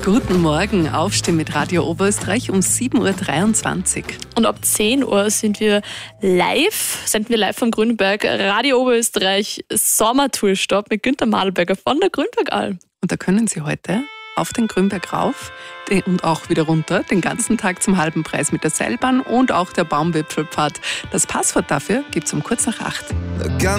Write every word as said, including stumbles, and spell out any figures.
Guten Morgen, aufstehen mit Radio Oberösterreich um sieben Uhr dreiundzwanzig. Und ab zehn Uhr sind wir live, senden wir live vom Grünberg, Radio Oberösterreich Sommertourstopp mit Günther Madelberger von der Grünbergalm. Und da können Sie heute auf den Grünberg rauf und auch wieder runter, den ganzen Tag zum halben Preis mit der Seilbahn und auch der Baumwipfelpfad. Das Passwort dafür gibt's um kurz nach acht.